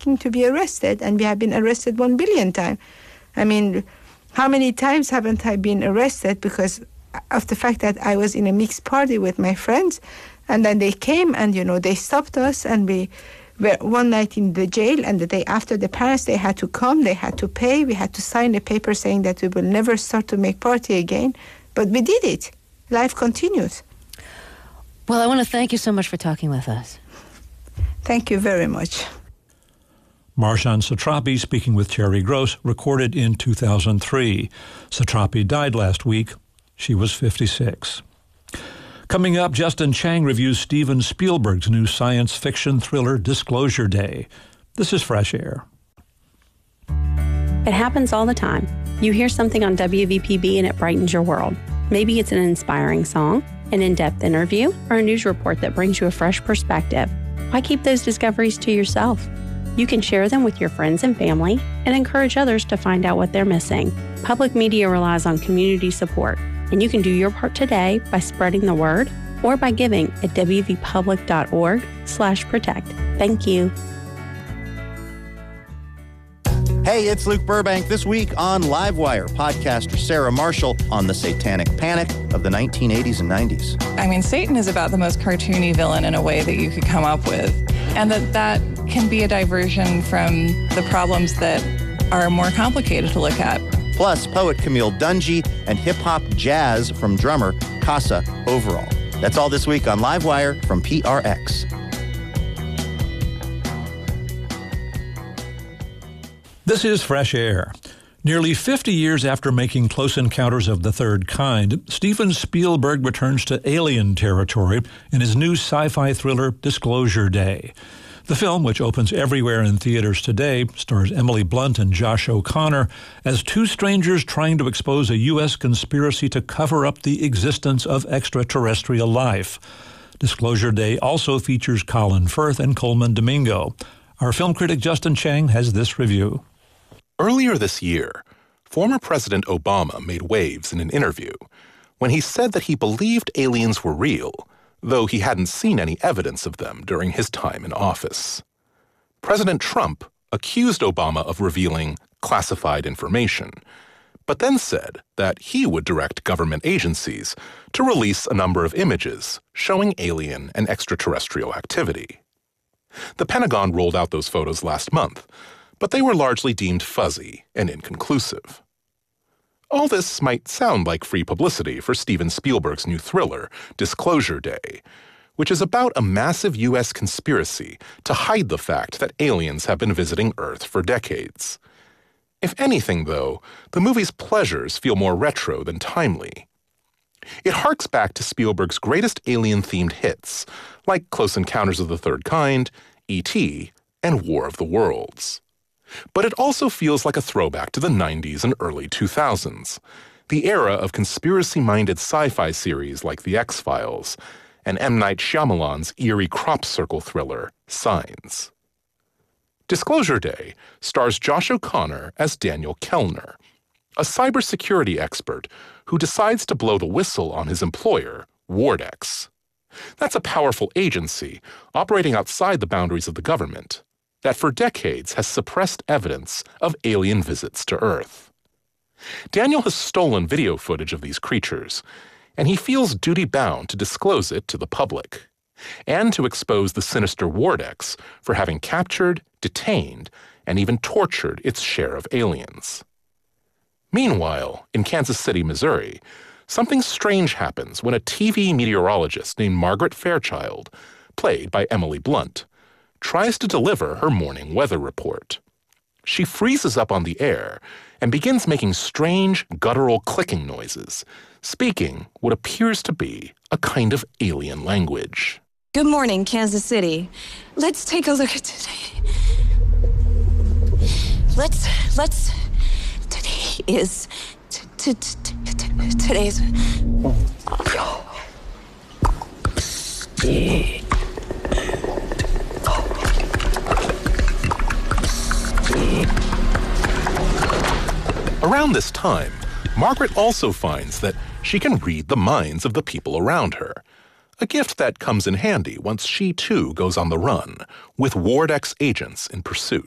waiting to be arrested, and we have been arrested 1 billion times. I mean, how many times haven't I been arrested because of the fact that I was in a mixed party with my friends, and then they came and, they stopped us, and we were one night in the jail, and the day after, the parents, they had to come, they had to pay, we had to sign a paper saying that we will never start to make party again, but we did it. Life continues. Well, I want to thank you so much for talking with us. Thank you very much. Marjane Satrapi speaking with Terry Gross, recorded in 2003. Satrapi died last week. She was 56. Coming up, Justin Chang reviews Steven Spielberg's new science fiction thriller Disclosure Day. This is Fresh Air. It happens all the time. You hear something on WVPB and it brightens your world. Maybe it's an inspiring song, an in-depth interview, or a news report that brings you a fresh perspective. Why keep those discoveries to yourself? You can share them with your friends and family and encourage others to find out what they're missing. Public media relies on community support, and you can do your part today by spreading the word or by giving at wvpublic.org/protect. Thank you. Hey, it's Luke Burbank. This week on Livewire, podcaster Sarah Marshall on the satanic panic of the 1980s and 90s. I mean, Satan is about the most cartoony villain in a way that you could come up with. And that can be a diversion from the problems that are more complicated to look at. Plus, poet Camille Dungy and hip-hop jazz from drummer Casa Overall. That's all this week on Livewire from PRX. This is Fresh Air. Nearly 50 years after making Close Encounters of the Third Kind, Steven Spielberg returns to alien territory in his new sci-fi thriller Disclosure Day. The film, which opens everywhere in theaters today, stars Emily Blunt and Josh O'Connor as two strangers trying to expose a U.S. conspiracy to cover up the existence of extraterrestrial life. Disclosure Day also features Colin Firth and Coleman Domingo. Our film critic Justin Chang has this review. Earlier this year, former President Obama made waves in an interview when he said that he believed aliens were real, though he hadn't seen any evidence of them during his time in office. President Trump accused Obama of revealing classified information, but then said that he would direct government agencies to release a number of images showing alien and extraterrestrial activity. The Pentagon rolled out those photos last month, but they were largely deemed fuzzy and inconclusive. All this might sound like free publicity for Steven Spielberg's new thriller, Disclosure Day, which is about a massive U.S. conspiracy to hide the fact that aliens have been visiting Earth for decades. If anything, though, the movie's pleasures feel more retro than timely. It harks back to Spielberg's greatest alien-themed hits, like Close Encounters of the Third Kind, E.T., and War of the Worlds. But it also feels like a throwback to the 90s and early 2000s, the era of conspiracy-minded sci-fi series like The X-Files, and M. Night Shyamalan's eerie crop circle thriller, Signs. Disclosure Day stars Josh O'Connor as Daniel Kellner, a cybersecurity expert who decides to blow the whistle on his employer, Wardex. That's a powerful agency operating outside the boundaries of the government that for decades has suppressed evidence of alien visits to Earth. Daniel has stolen video footage of these creatures, and he feels duty-bound to disclose it to the public, and to expose the sinister Wardex for having captured, detained, and even tortured its share of aliens. Meanwhile, in Kansas City, Missouri, something strange happens when a TV meteorologist named Margaret Fairchild, played by Emily Blunt, tries to deliver her morning weather report. She freezes up on the air and begins making strange, guttural clicking noises, speaking what appears to be a kind of alien language. Good morning, Kansas City. Let's take a look at today. Today is... Today's... Around this time, Margaret also finds that she can read the minds of the people around her, a gift that comes in handy once she too goes on the run, with Wardex agents in pursuit.